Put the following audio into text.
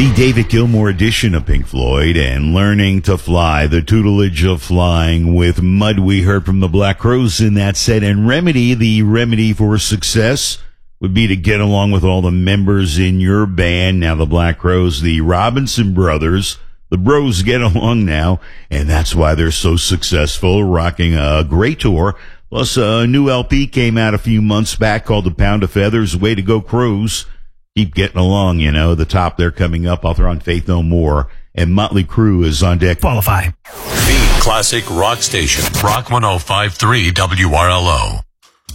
The David Gilmour edition of Pink Floyd and Learning to Fly, the tutelage of flying with Mud. We heard from the Black Crowes in that set. And Remedy, the remedy for success would be to get along with all the members in your band. Now the Black Crowes, the Robinson brothers, the bros get along now, and that's why they're so successful, rocking a great tour. Plus, a new LP came out a few months back called The Pound of Feathers. Way to go, Crowes. Keep getting along, you know. The top they're coming up. Author on Faith No More. And Motley Crue is on deck. Qualify. The classic rock station. Rock 105.3 WRLO.